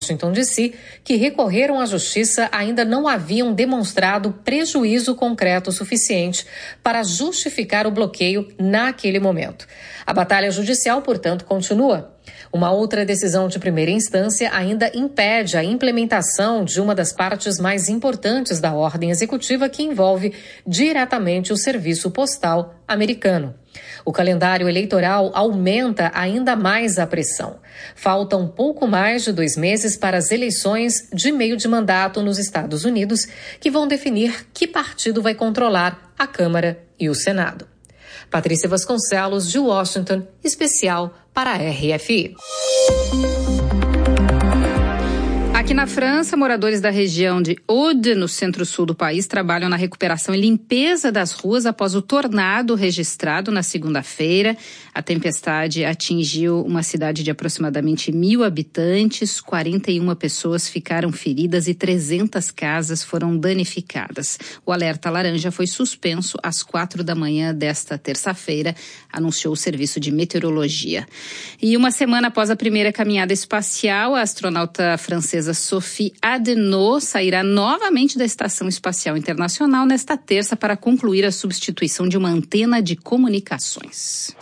Washington DC, que recorreram à justiça, ainda não haviam demonstrado prejuízo concreto suficiente para justificar o bloqueio naquele momento. A batalha judicial, portanto, continua. Uma outra decisão de primeira instância ainda impede a implementação de uma das partes mais importantes da ordem executiva, que envolve diretamente o serviço postal americano. O calendário eleitoral aumenta ainda mais a pressão. Faltam pouco mais de 2 meses para as eleições de meio de mandato nos Estados Unidos, que vão definir que partido vai controlar a Câmara e o Senado. Patrícia Vasconcelos, de Washington, especial para a RFI. Aqui na França, moradores da região de Aude, no centro-sul do país, trabalham na recuperação e limpeza das ruas após o tornado registrado na segunda-feira. A tempestade atingiu uma cidade de aproximadamente 1.000 habitantes, 41 pessoas ficaram feridas e 300 casas foram danificadas. O alerta laranja foi suspenso às 4 da manhã desta terça-feira, anunciou o Serviço de Meteorologia. E uma semana após a primeira caminhada espacial, a astronauta francesa Sophie Adenau sairá novamente da Estação Espacial Internacional nesta terça para concluir a substituição de uma antena de comunicações.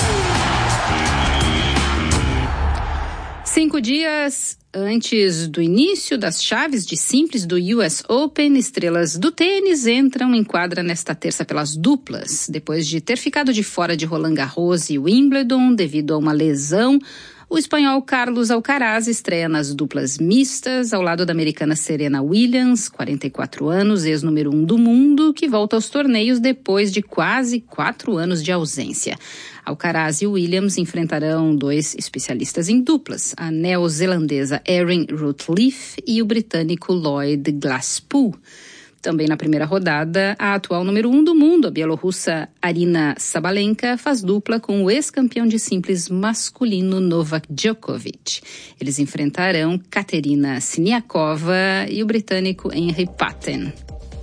5 dias antes do início das chaves de simples do US Open, estrelas do tênis entram em quadra nesta terça pelas duplas. Depois de ter ficado de fora de Roland Garros e Wimbledon devido a uma lesão, o espanhol Carlos Alcaraz estreia nas duplas mistas, ao lado da americana Serena Williams, 44 anos, ex-número 1 do mundo, que volta aos torneios depois de quase 4 anos de ausência. Alcaraz e Williams enfrentarão 2 especialistas em duplas, a neozelandesa Erin Routliffe e o britânico Lloyd Glasspool. Também na primeira rodada, a atual número 1 do mundo, a bielorrussa Arina Sabalenka, faz dupla com o ex-campeão de simples masculino Novak Djokovic. Eles enfrentarão Katerina Siniakova e o britânico Henry Patten.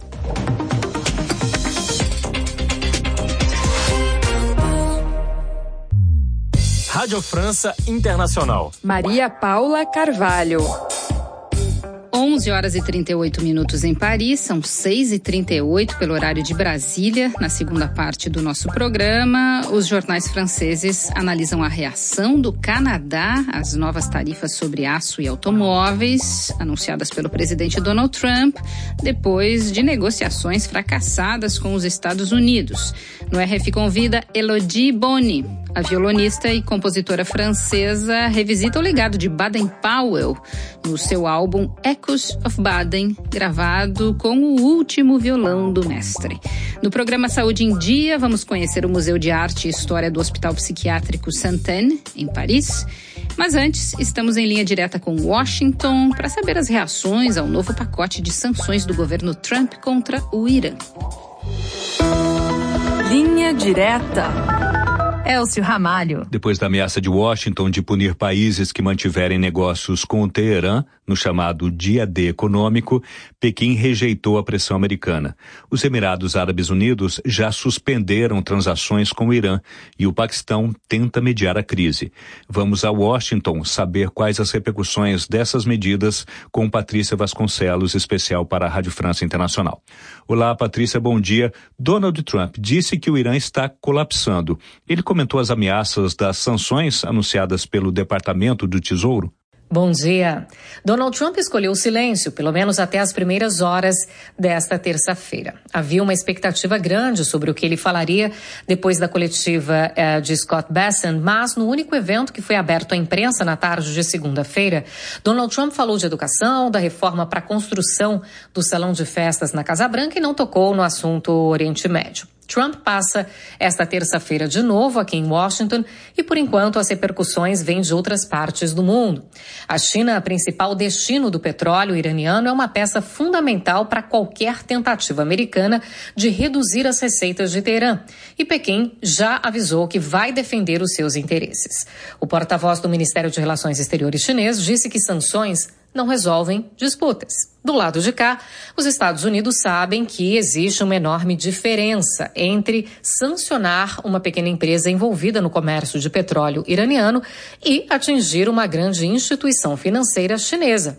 Rádio França Internacional. Maria Paula Carvalho. 11 horas e 38 minutos em Paris, são 6h38 pelo horário de Brasília. Na segunda parte do nosso programa, os jornais franceses analisam a reação do Canadá às novas tarifas sobre aço e automóveis, anunciadas pelo presidente Donald Trump, depois de negociações fracassadas com os Estados Unidos. No RF Convida, Elodie Boni, a violonista e compositora francesa, revisita o legado de Baden-Powell no seu álbum Echoes of Baden, gravado com o último violão do mestre. No programa Saúde em Dia, vamos conhecer o Museu de Arte e História do Hospital Psiquiátrico Sainte-Anne, em Paris. Mas antes, estamos em linha direta com Washington para saber as reações ao novo pacote de sanções do governo Trump contra o Irã. Linha direta. Elcio Ramalho. Depois da ameaça de Washington de punir países que mantiverem negócios com o Teherã, no chamado Dia D econômico, Pequim rejeitou a pressão americana. Os Emirados Árabes Unidos já suspenderam transações com o Irã e o Paquistão tenta mediar a crise. Vamos a Washington saber quais as repercussões dessas medidas com Patrícia Vasconcelos, especial para a Rádio França Internacional. Olá, Patrícia, bom dia. Donald Trump disse que o Irã está colapsando. Ele comentou as ameaças das sanções anunciadas pelo Departamento do Tesouro? Bom dia. Donald Trump escolheu o silêncio, pelo menos até as primeiras horas desta terça-feira. Havia uma expectativa grande sobre o que ele falaria depois da coletiva de Scott Bessent, mas no único evento que foi aberto à imprensa na tarde de segunda-feira, Donald Trump falou de educação, da reforma para a construção do salão de festas na Casa Branca e não tocou no assunto Oriente Médio. Trump passa esta terça-feira de novo aqui em Washington e, por enquanto, as repercussões vêm de outras partes do mundo. A China, principal destino do petróleo iraniano, é uma peça fundamental para qualquer tentativa americana de reduzir as receitas de Teherã. E Pequim já avisou que vai defender os seus interesses. O porta-voz do Ministério de Relações Exteriores chinês disse que sanções não resolvem disputas. Do lado de cá, os Estados Unidos sabem que existe uma enorme diferença entre sancionar uma pequena empresa envolvida no comércio de petróleo iraniano e atingir uma grande instituição financeira chinesa.